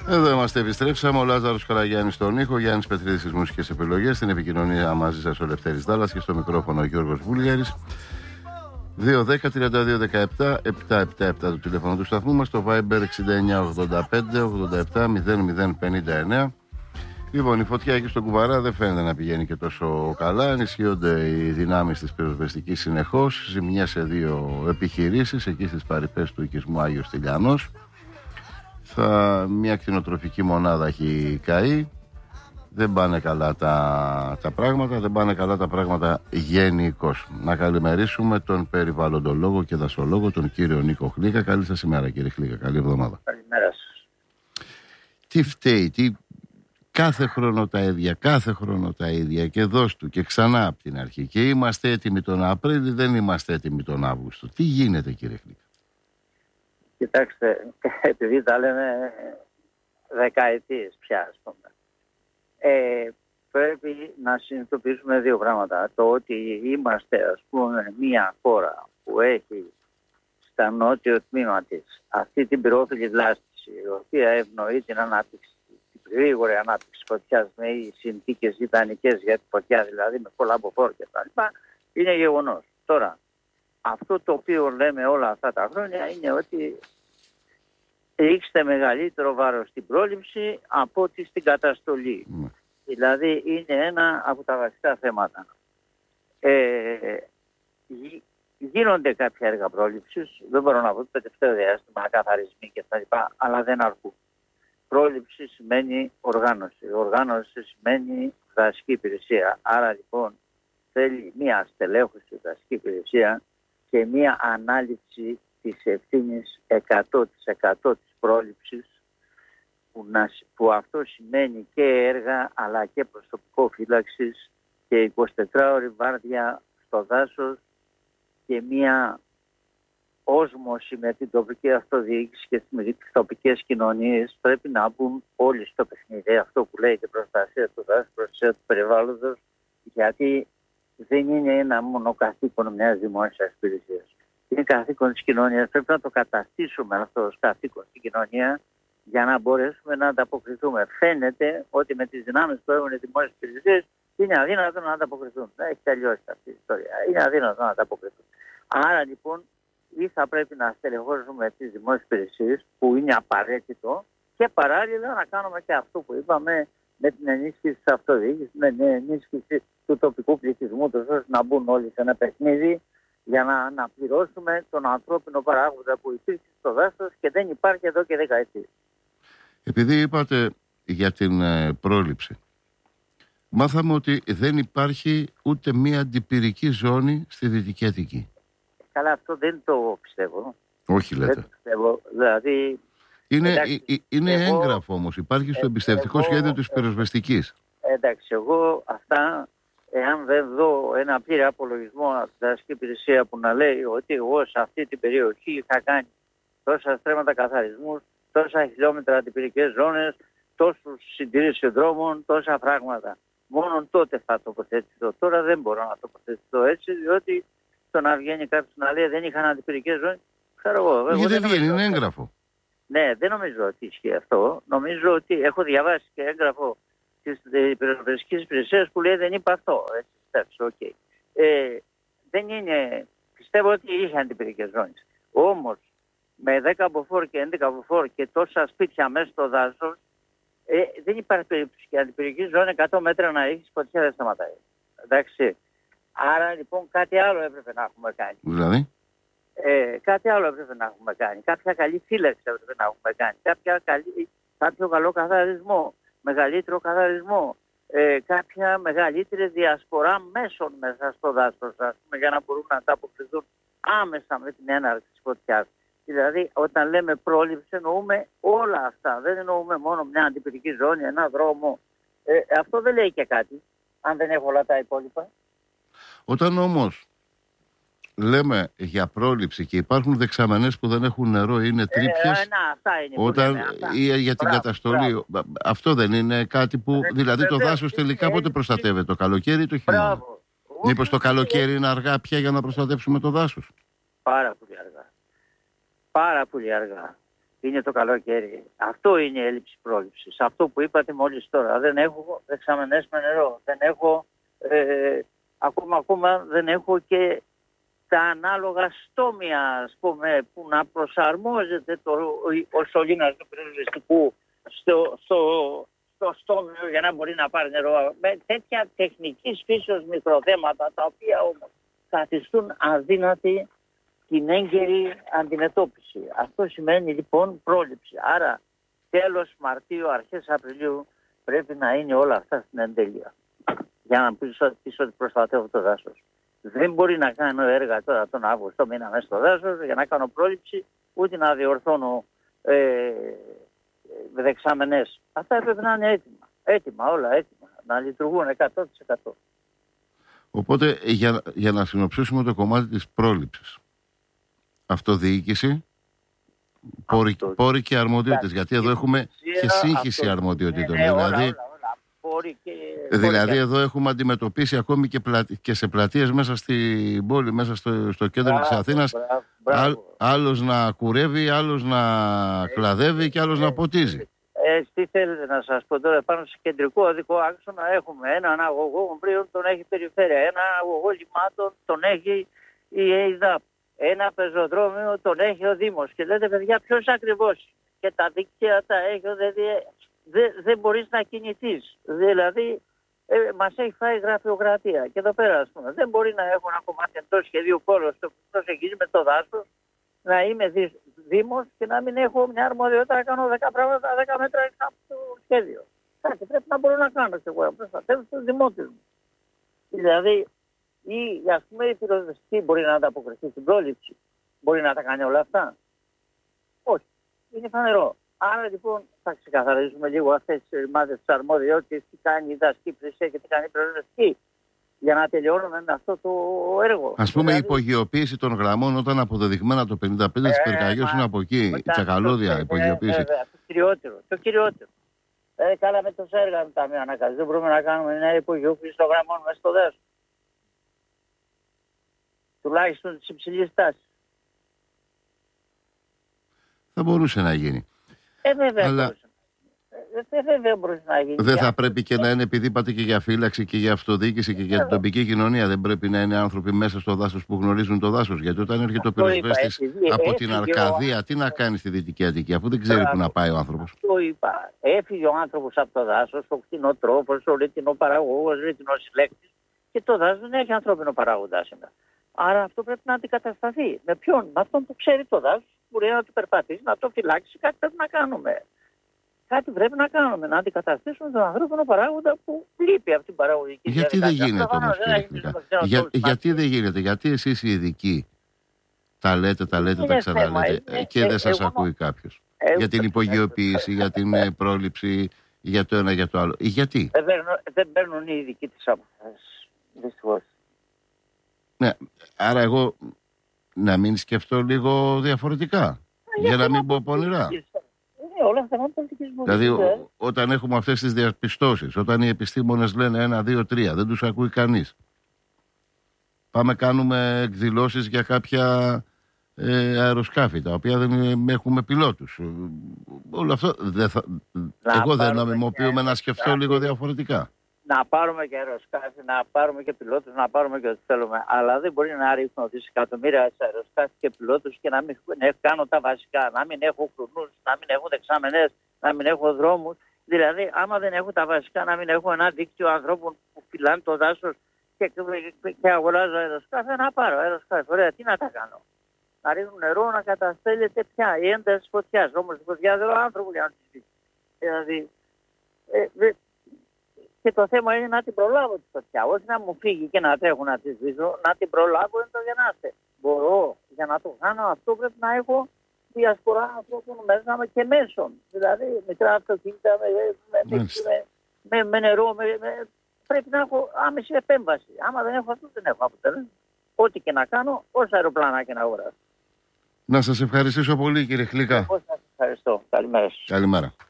Εδώ είμαστε, επιστρέψαμε. Ο Λάζαρος Καραγιάννης στον ήχο, Γιάννης Πετρίδης στις μουσικές επιλογές. Στην επικοινωνία μαζί σας ο Λευτέρης Δάλλας και στο μικρόφωνο ο Γιώργος Βούλγαρης. 2-10-32-17-777 το τηλέφωνο του σταθμού μας. Το Viber 69-85-87-00-59. Λοιπόν, η φωτιά εκεί στον Κουβαρά δεν φαίνεται να πηγαίνει και τόσο καλά. Ενισχύονται οι δυνάμεις της πυροσβεστικής συνεχώς. Ζημιά σε 2 επιχειρήσεις εκεί στις παρυφές του οικισμού Άγιος Στυλιανός. Μια κτηνοτροφική μονάδα έχει καεί. Δεν πάνε καλά τα πράγματα. Δεν πάνε καλά τα πράγματα γενικώς. Να καλημερίσουμε τον περιβαλλοντολόγο και δασολόγο, τον κύριο Νίκο Χλίκα. Καλή σας ημέρα, κύριε Χλίκα. Καλή εβδομάδα. Καλημέρα σας. Τι φταίει, κάθε χρόνο τα ίδια και δώσ' του και ξανά από την αρχή. Και είμαστε έτοιμοι τον Απρίλιο, δεν είμαστε έτοιμοι τον Αύγουστο. Τι γίνεται, κύριε Χλίκα? Κοιτάξτε, επειδή τα λέμε δεκαετίες πια, ας πούμε, πρέπει να συνειδητοποιήσουμε 2 πράγματα. Το ότι είμαστε, ας πούμε, μια χώρα που έχει στα νότιο τμήμα της αυτή την πυρόφιλη βλάστηση, η οποία ευνοεί την ανάπτυξη, την γρήγορη ανάπτυξη φωτιάς με συνθήκες ιδανικές για τη φωτιά, δηλαδή με πολλά μποφόρ και τα λοιπά, είναι γεγονός. Τώρα, αυτό το οποίο λέμε όλα αυτά τα χρόνια είναι ότι ρίξτε μεγαλύτερο βάρος στην πρόληψη από ότι στην καταστολή. Δηλαδή είναι ένα από τα βασικά θέματα. Γίνονται κάποια έργα πρόληψης, δεν μπορώ να πω το τελευταίο διάστημα, καθαρισμοί και τα λοιπά, αλλά δεν αρκούν. Πρόληψη σημαίνει οργάνωση. Οργάνωση σημαίνει δασική υπηρεσία. Άρα λοιπόν θέλει μια στελέχωση δασική υπηρεσία και μια ανάληψη της ευθύνης 100% της πρόληψης, που αυτό σημαίνει και έργα αλλά και προσωπικό φύλαξης και 24ωρη βάρδια στο δάσος και μια όσμωση με την τοπική αυτοδιοίκηση και τις τοπικές κοινωνίες. Πρέπει να μπουν όλοι στο παιχνίδι, αυτό που λέγεται προστασία του δάσους, προστασία του περιβάλλοντος, γιατί δεν είναι ένα μόνο καθήκον μιας δημόσιας υπηρεσίας. Είναι καθήκον της κοινωνίας. Πρέπει να το καταστήσουμε αυτό ως καθήκον στην κοινωνία για να μπορέσουμε να ανταποκριθούμε. Φαίνεται ότι με τις δυνάμεις που έχουν οι δημόσιες υπηρεσίες είναι αδύνατο να ανταποκριθούν. Έχει τελειώσει αυτή η ιστορία. Είναι αδύνατο να ανταποκριθούν. Άρα λοιπόν ή θα πρέπει να στελεχώσουμε τις δημόσιες υπηρεσίες, που είναι απαραίτητο, και παράλληλα να κάνουμε και αυτό που είπαμε με την ενίσχυση της αυτοδιοίκησης, με την ενίσχυση του τοπικού πληθυσμού, ώστε να μπουν όλοι σε ένα παιχνίδι για να αναπληρώσουμε τον ανθρώπινο παράγοντα που υπήρχε στο δάσος και δεν υπάρχει εδώ και δεκαετίες. Επειδή είπατε για την πρόληψη, μάθαμε ότι δεν υπάρχει ούτε μία αντιπυρική ζώνη στη Δυτική Αττική. Καλά, αυτό δεν το πιστεύω. Όχι, λέτε. Δεν το πιστεύω. Δηλαδή, είναι έγγραφο όμως. Υπάρχει στο εμπιστευτικό σχέδιο της πυροσβεστικής. Εντάξει, εγώ αυτά, εάν δεν δω ένα πλήρη απολογισμό από την δασική υπηρεσία που να λέει ότι εγώ σε αυτή την περιοχή είχα κάνει τόσα στρέμματα καθαρισμού, τόσα χιλιόμετρα αντιπυρικές ζώνες, τόσους συντηρήσεις δρόμων, τόσα πράγματα. Μόνο τότε θα τοποθετηθώ. Τώρα δεν μπορώ να τοποθετηθώ έτσι, διότι το να βγαίνει κάποιος να λέει δεν είχαν αντιπυρικές ζώνες, ξέρω εγώ. Γιατί δεν βγαίνει, είναι έγγραφο. Ναι, δεν νομίζω ότι ισχύει αυτό. Νομίζω ότι έχω διαβάσει και έγγραφο της πυροσβεστικής υπηρεσίας που λέει δεν είπα αυτό. Έτσι, okay. Δεν είναι, πιστεύω ότι είχε αντιπυρικές ζώνες. Όμως με 10 μποφόρ και 11 μποφόρ και τόσα σπίτια μέσα στο δάσος, δεν υπάρχει περίπτωση και αντιπυρική ζώνη 100 μέτρα να έχει φωτιά δεν σταματάει. Εντάξει. Άρα λοιπόν κάτι άλλο έπρεπε να έχουμε κάνει. Δηλαδή? Κάτι άλλο έπρεπε να έχουμε κάνει. Κάποια καλή φύλαξη έπρεπε να έχουμε κάνει. Κάποιο καλό καθαρισμό. Μεγαλύτερο καθαρισμό. Κάποια μεγαλύτερη διασπορά μέσων μέσα στο δάσος, ας πούμε, για να μπορούν να ανταποκριθούν άμεσα με την έναρξη της φωτιάς. Δηλαδή, όταν λέμε πρόληψη, εννοούμε όλα αυτά. Δεν εννοούμε μόνο μια αντιπυρική ζώνη, ένα δρόμο. Αυτό δεν λέει και κάτι, αν δεν έχω όλα τα υπόλοιπα. Όταν όμως λέμε για πρόληψη και υπάρχουν δεξαμενές που δεν έχουν νερό, είναι τρύπιες, αυτά είναι όταν για την καταστολή, αυτό δεν είναι κάτι που, δηλαδή το δάσος τελικά πότε προστατεύεται, το καλοκαίρι ή το χειμώνα? Μήπως το καλοκαίρι είναι αργά πια για να προστατεύσουμε το δάσος? Πάρα πολύ αργά. Πάρα πολύ αργά. είναι το καλοκαίρι. Αυτό είναι η έλλειψη πρόληψης. Αυτό που είπατε μόλις τώρα. Δεν έχω δεξαμενές με νερό. Δεν έχω, ακόμα δεν έχω και τα ανάλογα στόμια, ας πούμε, που να προσαρμόζεται ο σωλήνας του πυροσβεστικού στο στόμιο για να μπορεί να πάρει νερό. Με τέτοια τεχνικής φύσεως μικροθέματα, τα οποία όμως καθιστούν αδύνατη την έγκαιρη αντιμετώπιση. Αυτό σημαίνει λοιπόν πρόληψη. Άρα τέλος Μαρτίου, αρχές Απριλίου πρέπει να είναι όλα αυτά στην εντέλεια. Για να πεις ότι προστατεύω το δάσος. Δεν μπορεί να κάνω έργα τώρα τον Αύγουστο μήνα μέσα στο δάσος για να κάνω πρόληψη, ούτε να διορθώνω δεξάμενες. Αυτά έπρεπε να είναι έτοιμα. Έτοιμα, όλα έτοιμα. Να λειτουργούν 100%. Οπότε για να συνοψίσουμε το κομμάτι της πρόληψης. Αυτοδιοίκηση, πόροι και αρμοδιότητες. Γιατί εδώ έχουμε και σύγχυση αρμοδιοτήτων. Δηλαδή εδώ έχουμε αντιμετωπίσει ακόμη και σε πλατείες μέσα στην πόλη, μέσα στο κέντρο της Αθήνας, άλλος να κουρεύει, άλλος να κλαδεύει και άλλος να ποτίζει. Τι θέλετε να σας πω τώρα, πάνω σε κεντρικό οδικό άξονα έχουμε έναν αγωγό ομπρίων, τον έχει περιφέρεια, ένα αγωγό λιμάτων, τον έχει η ΕΙΔΑΠ, ένα πεζοδρόμιο τον έχει ο Δήμος. Και λέτε, παιδιά, ποιος ακριβώς? Και τα δίκτυα τα έχει, δεν μπορείς να κινηθείς. Δηλαδή, μας έχει φάει γραφειοκρατία. Και εδώ πέρα, ας πούμε, δεν μπορεί να έχω ένα κομμάτι εντός σχεδίου κόλλος που προσεγγίζει με το δάσος, να είμαι Δήμος και να μην έχω μια αρμοδιότητα να κάνω 10 πράγματα, 10 μέτρα έξω από το σχέδιο. Κάτι πρέπει να μπορώ να κάνω και εγώ, να προστατεύω τους δημότες μου. Δηλαδή, ας πούμε, η πυροσβεστική μπορεί να ανταποκριθεί στην πρόληψη. Μπορεί να τα κάνει όλα αυτά. Όχι. Είναι φανερό. Άρα λοιπόν θα ξεκαθαρίσουμε λίγο αυτές τις ρημάδες της αρμοδιότητας, τι κάνει η δασική υπηρεσία και τι κάνει η πυροσβεστική, για να τελειώνουμε με αυτό το έργο. Ας πούμε, η υπογειοποίηση των γραμμών, όταν αποδεδειγμένα το 55% της πυρκαγιός είναι από εκεί, η Τσακαλώδια, υπογειοποίηση. Το κυριότερο. Καλά, με τόσα έργα με ταμείο ανακάλυψη. Δεν μπορούμε να κάνουμε μια υπογειοποίηση των γραμμών μέσα στο δάσος. Τουλάχιστον της υψηλής τάσης. Θα μπορούσε να γίνει. Βέβαια μπορούσε να γίνει. Δεν θα πρέπει και να είναι, επειδή είπατε και για φύλαξη και για αυτοδιοίκηση και για την τοπική κοινωνία, δεν πρέπει να είναι άνθρωποι μέσα στο δάσος που γνωρίζουν το δάσος? Γιατί όταν έρχεται ο πυροσβέστης από την Αρκαδία, τι να κάνει στη Δυτική Αττική, αφού δεν ξέρει που να πάει ο άνθρωπος? Αυτό είπα. Έφυγε ο άνθρωπος από το δάσος, ο κτηνοτρόφος, ο ρητινοπαραγωγός, ο ρητινοσυλλέκτης, και το δάσος δεν έχει ανθρώπινο παράγοντα σήμερα. Άρα αυτό πρέπει να αντικατασταθεί. Με ποιον? Με αυτόν που ξέρει το δάσος, μπορεί να το περπατήσει, να το φυλάξει. Κάτι πρέπει να κάνουμε. Κάτι πρέπει να κάνουμε. Να αντικαταστήσουμε τον ανθρώπινο παράγοντα που λείπει από την παραγωγική διαδικασία. Γιατί δεν γίνεται όμως, γιατί δεν γίνεται? Γιατί εσείς οι ειδικοί τα λέτε, τα ξαναλέτε και δεν σας ακούει κάποιος? Για την υπογειοποίηση, για την πρόληψη, για το ένα, για το άλλο. Γιατί? Δεν παίρνουν οι ειδικοί τις αποφάσεις. Δυστυχώς. Ναι, άρα εγώ να μην σκεφτώ λίγο διαφορετικά, για να μην πω πονηρά. Όλα αυτά πολιτικής βουλής. Δηλαδή όταν έχουμε αυτές τις διαπιστώσεις, όταν οι επιστήμονες λένε 1, 2, 3, δεν τους ακούει κανείς. Πάμε κάνουμε εκδηλώσεις για κάποια αεροσκάφη, τα οποία δεν έχουμε πιλότους. Όλο αυτό εγώ δεν νομιμοποιούμε να σκεφτώ λίγο διαφορετικά. Να πάρουμε και αεροσκάφη, να πάρουμε και πιλότους, να πάρουμε και ό,τι θέλουμε. Αλλά δεν μπορεί να ρίχνω δισεκατομμύρια σε αεροσκάφη και πιλότους και να μην κάνω τα βασικά. Να μην έχω φρουρνούς, να μην έχω δεξαμενές, να μην έχω δρόμους. Δηλαδή, άμα δεν έχω τα βασικά, να μην έχω ένα δίκτυο ανθρώπων που φυλάνε το δάσος και αγοράζω αεροσκάφη, να πάρω αεροσκάφη. Ωραία, τι να τα κάνω? Να ρίχνουν νερό, να καταστέλλεται πια η ένταση της φωτιάς. Όμως η φωτιά δεν είναι άνθρωπο για να τη σβήσει. Δηλαδή, και το θέμα είναι να την προλάβω τη φωτιά. Όχι να μου φύγει και να τρέχω να τη σβήσω, να την προλάβω είναι το γεννάστε. Μπορώ. Για να το κάνω αυτό πρέπει να έχω διασπορά ανθρώπων μέσα και μέσων. Δηλαδή μικρά αυτοκίνητα με νερό. Πρέπει να έχω άμεση επέμβαση. Άμα δεν έχω αυτό, δεν έχω αποτέλεσμα. Ό,τι και να κάνω, όσα αεροπλάνα και να αγοράσω. Να σας ευχαριστήσω πολύ, κύριε Χλίκα. Εγώ σας ευχαριστώ. Καλημέρα σας. Καλημέρα.